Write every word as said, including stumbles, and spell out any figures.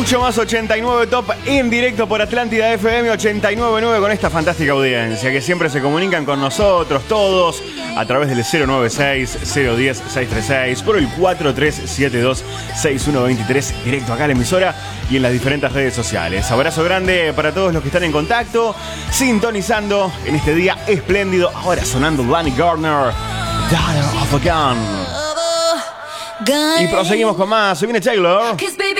Mucho más ochenta y nueve Top en directo por Atlántida F M ochenta y nueve punto nueve con esta fantástica audiencia que siempre se comunican con nosotros todos a través del cero nueve seis, cero uno cero, seis tres seis, por el cuatro tres siete dos, seis uno dos tres, directo acá a la emisora y en las diferentes redes sociales. Abrazo grande para todos los que están en contacto, sintonizando en este día espléndido. Ahora sonando Danny Gardner, Daughter of a Gun. Y proseguimos con más. Se viene Taylor.